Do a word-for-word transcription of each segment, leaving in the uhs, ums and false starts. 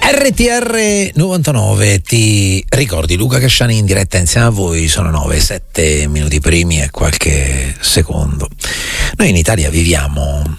R T R novantanove, ti ricordi Luca Casciani in diretta insieme a voi? Sono nove, sette minuti primi e qualche secondo. Noi in Italia viviamo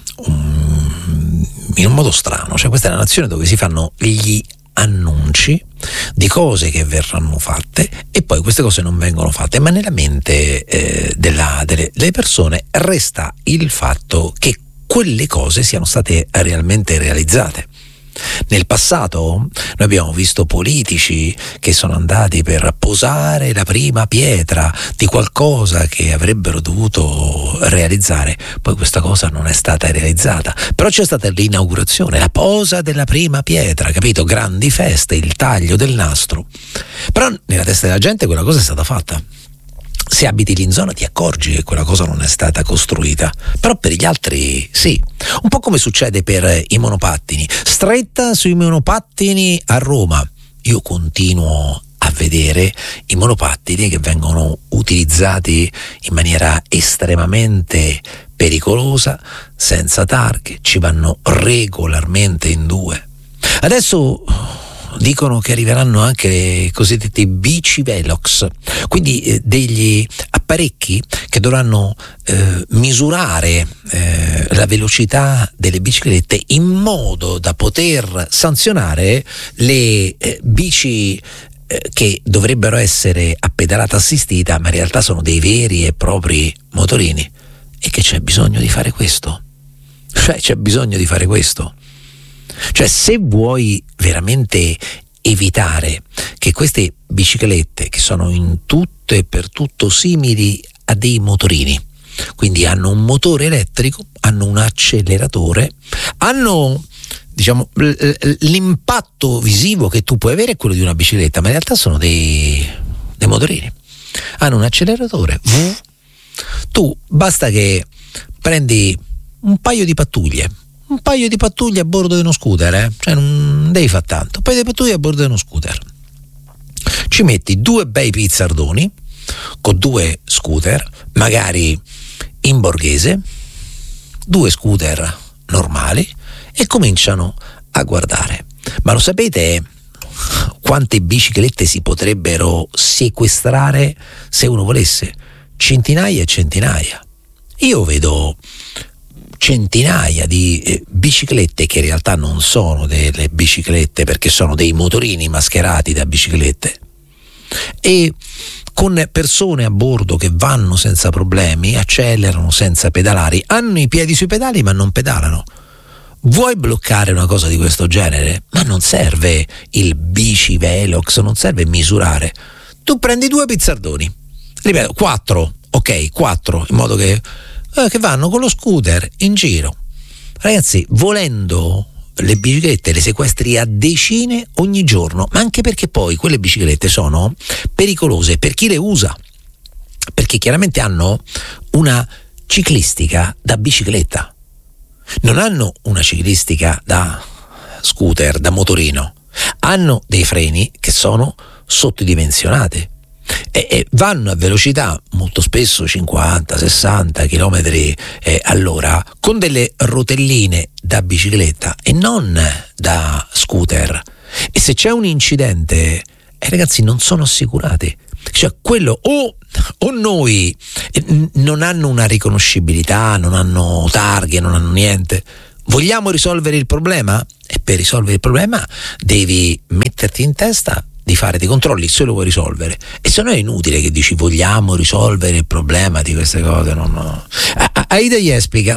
un, in un modo strano, cioè questa è una nazione dove si fanno gli annunci di cose che verranno fatte e poi queste cose non vengono fatte, ma nella mente eh, della, delle, delle persone resta il fatto che quelle cose siano state realmente realizzate. Nel passato noi abbiamo visto politici che sono andati per posare la prima pietra di qualcosa che avrebbero dovuto realizzare, poi questa cosa non è stata realizzata, però c'è stata l'inaugurazione, la posa della prima pietra, capito? Grandi feste, il taglio del nastro, però nella testa della gente quella cosa è stata fatta. Se abiti lì in zona ti accorgi che quella cosa non è stata costruita, però per gli altri sì. Un po' come succede per i monopattini. Stretta sui monopattini a Roma. Io continuo a vedere i monopattini che vengono utilizzati in maniera estremamente pericolosa, senza targhe, ci vanno regolarmente in due. Adesso dicono che arriveranno anche le cosiddette bici velox, quindi eh, degli apparecchi che dovranno eh, misurare eh, la velocità delle biciclette in modo da poter sanzionare le eh, bici eh, che dovrebbero essere a pedalata assistita, ma in realtà sono dei veri e propri motorini. E che c'è bisogno di fare questo? Cioè c'è bisogno di fare questo? Cioè, se vuoi veramente evitare che queste biciclette, che sono in tutto e per tutto simili a dei motorini, quindi hanno un motore elettrico, hanno un acceleratore, hanno, diciamo, l'impatto visivo che tu puoi avere è quello di una bicicletta, ma in realtà sono dei, dei motorini, hanno un acceleratore, tu basta che prendi un paio di pattuglie, un paio di pattuglie a bordo di uno scooter, eh? Cioè non devi fare tanto, un paio di pattuglie a bordo di uno scooter, ci metti due bei pizzardoni con due scooter, magari in borghese, due scooter normali, e cominciano a guardare. Ma lo sapete quante biciclette si potrebbero sequestrare se uno volesse? Centinaia e centinaia. Io vedo centinaia di eh, biciclette che in realtà non sono delle biciclette, perché sono dei motorini mascherati da biciclette, e con persone a bordo che vanno senza problemi, accelerano senza pedalare, hanno i piedi sui pedali ma non pedalano. Vuoi bloccare una cosa di questo genere? Ma non serve il bici velox, non serve misurare. Tu prendi due pizzardoni, ripeto, quattro, ok, quattro, in modo che che vanno con lo scooter in giro. Ragazzi, volendo le biciclette le sequestri a decine ogni giorno, ma anche perché poi quelle biciclette sono pericolose per chi le usa, perché chiaramente hanno una ciclistica da bicicletta, non hanno una ciclistica da scooter, da motorino, hanno dei freni che sono sottodimensionati e, e vanno a velocità molto spesso cinquanta sessanta chilometri eh, all'ora, con delle rotelline da bicicletta e non da scooter, e se c'è un incidente eh, ragazzi non sono assicurati, cioè quello o, o noi eh, non hanno una riconoscibilità, non hanno targhe, non hanno niente. Vogliamo risolvere il problema? E per risolvere il problema devi metterti in testa di fare dei controlli se lo vuoi risolvere, e se no è inutile che dici vogliamo risolvere il problema di queste cose. No, no. Aida Jespica,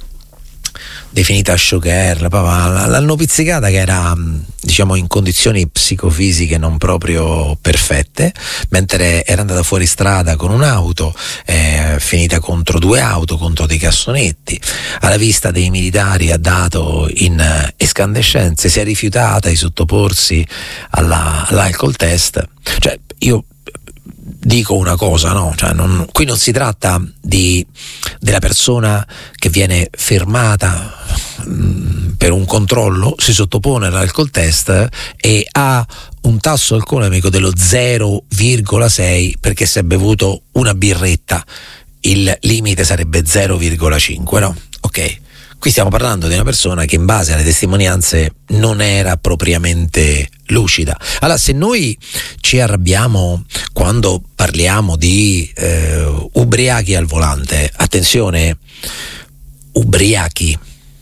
definita showgirl, l'hanno pizzicata che era, diciamo, in condizioni psicofisiche non proprio perfette, mentre era andata fuori strada con un'auto, è finita contro due auto, contro dei cassonetti, alla vista dei militari ha dato in escandescenze, si è rifiutata di sottoporsi alla, all'alcol test. Cioè io dico una cosa, no? Cioè non, qui non si tratta di della persona che viene fermata mh, per un controllo, si sottopone all'alcol test e ha un tasso alcolemico dello zero virgola sei perché si è bevuto una birretta, il limite sarebbe zero virgola cinque, no? Ok, qui stiamo parlando di una persona che in base alle testimonianze non era propriamente lucida. Allora, se noi ci arrabbiamo quando parliamo di eh, ubriachi al volante, attenzione, ubriachi,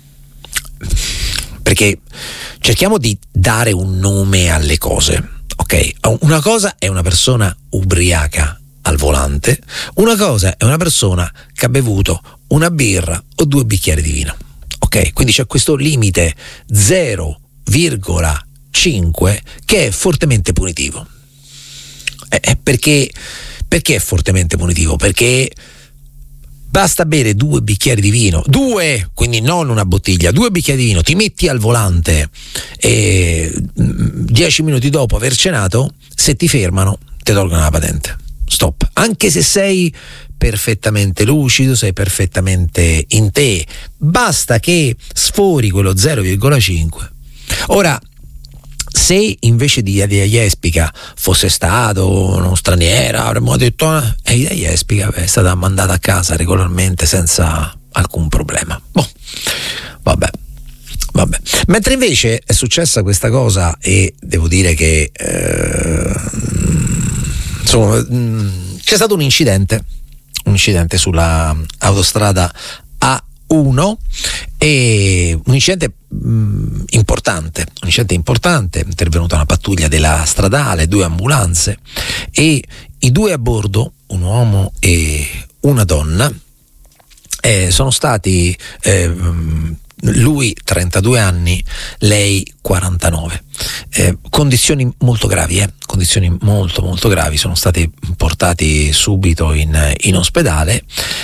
perché cerchiamo di dare un nome alle cose, ok? Una cosa è una persona ubriaca al volante, una cosa è una persona che ha bevuto una birra o due bicchieri di vino, ok? Quindi c'è questo limite zero virgola cinque che è fortemente punitivo. Eh, perché, perché è fortemente punitivo? Perché basta bere due bicchieri di vino, due, quindi non una bottiglia, due bicchieri di vino, ti metti al volante e dieci minuti dopo aver cenato, se ti fermano ti tolgono la patente. Stop. Anche se sei perfettamente lucido, sei perfettamente in te, basta che sfori quello zero virgola cinque. Ora, se invece di Ida Jespica fosse stato uno straniero, avremmo detto eh, Ida Jespica è stata mandata a casa regolarmente senza alcun problema. Boh, vabbè, vabbè. Mentre invece è successa questa cosa, e devo dire che eh, insomma, c'è stato un incidente, un incidente sulla autostrada A uno, e un incidente mh, importante, un incidente importante, è intervenuta una pattuglia della stradale, due ambulanze e i due a bordo, un uomo e una donna, eh, sono stati eh, lui trentadue anni, lei quarantanove. Eh, condizioni molto gravi, eh? condizioni molto molto gravi, sono stati portati subito in, in ospedale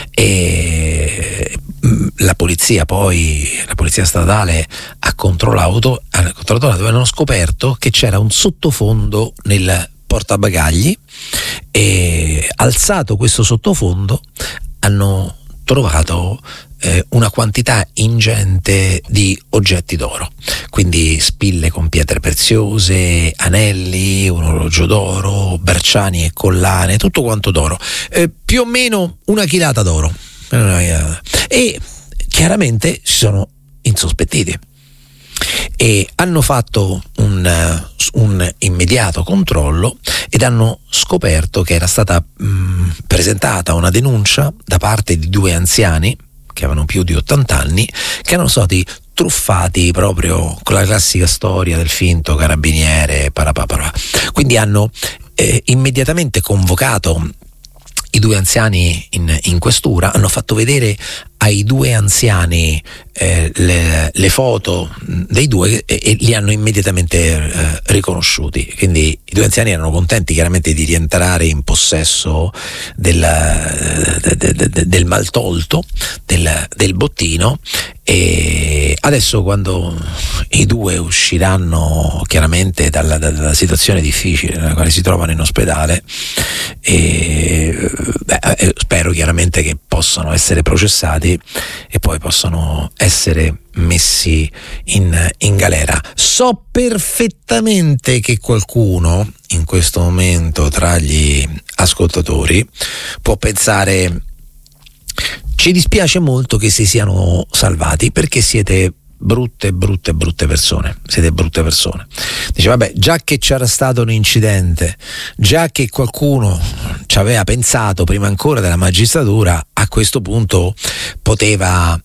e la polizia poi, la polizia statale ha controllato, ha controllato dove hanno scoperto che c'era un sottofondo nel portabagagli, e alzato questo sottofondo hanno trovato eh, una quantità ingente di oggetti d'oro, quindi spille con pietre preziose, anelli, un orologio d'oro, bracciani e collane, tutto quanto d'oro, eh, più o meno una chilata d'oro, e chiaramente si sono insospettiti e hanno fatto un, un immediato controllo ed hanno scoperto che era stata mh, presentata una denuncia da parte di due anziani che avevano più di ottanta anni, che erano stati truffati proprio con la classica storia del finto carabiniere parapapara. Quindi hanno eh, immediatamente convocato i due anziani in, in questura, hanno fatto vedere ai due anziani eh, le, le foto dei due e, e li hanno immediatamente eh, riconosciuti. Quindi i due anziani erano contenti chiaramente di rientrare in possesso del, de, de, de, de, del maltolto, del, del bottino, e adesso quando i due usciranno chiaramente dalla, dalla situazione difficile nella quale si trovano in ospedale, e, beh, spero chiaramente che possano essere processati e poi possano essere messi in, in galera. So perfettamente che qualcuno in questo momento tra gli ascoltatori può pensare: ci dispiace molto che si siano salvati perché siete brutte, brutte, brutte persone. Siete brutte persone. Dice, vabbè, già che c'era stato un incidente, già che qualcuno ci aveva pensato prima ancora della magistratura, a questo punto poteva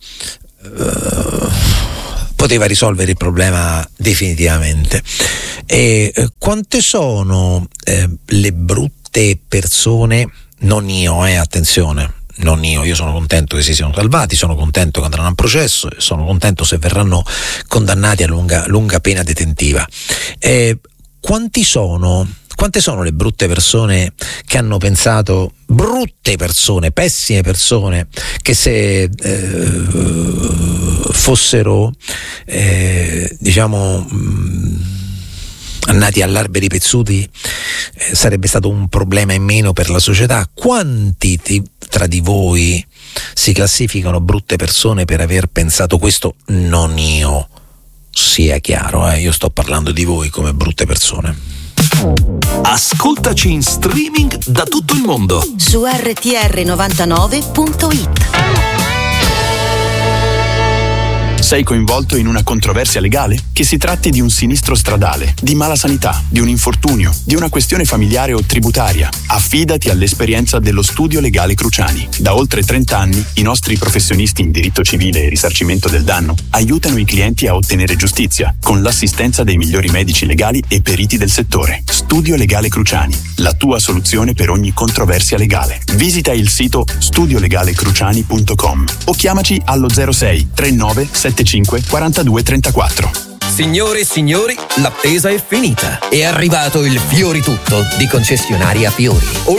uh, poteva risolvere il problema definitivamente. E uh, quante sono uh, le brutte persone, non io, eh, attenzione, non io, io sono contento che si siano salvati, sono contento che andranno a processo, sono contento se verranno condannati a lunga, lunga pena detentiva. Eh, quanti sono, quante sono le brutte persone che hanno pensato, brutte persone, pessime persone, che se eh, fossero eh, diciamo mh, nati all'alberi pezzuti eh, sarebbe stato un problema in meno per la società? Quanti ti, tra di voi si classificano brutte persone per aver pensato questo? Non io, sia chiaro, eh, io sto parlando di voi come brutte persone. Ascoltaci in streaming da tutto il mondo su erre ti erre novantanove punto it. Sei coinvolto in una controversia legale? Che si tratti di un sinistro stradale, di mala sanità, di un infortunio, di una questione familiare o tributaria, affidati all'esperienza dello Studio Legale Cruciani. Da oltre trenta anni i nostri professionisti in diritto civile e risarcimento del danno aiutano i clienti a ottenere giustizia con l'assistenza dei migliori medici legali e periti del settore. Studio Legale Cruciani, la tua soluzione per ogni controversia legale. Visita il sito studio legale cruciani punto com o chiamaci allo zero sei trentanove settantacinque quarantadue trentaquattro. Signore e signori, l'attesa è finita. È arrivato il Fioritutto di Concessionaria Fiori.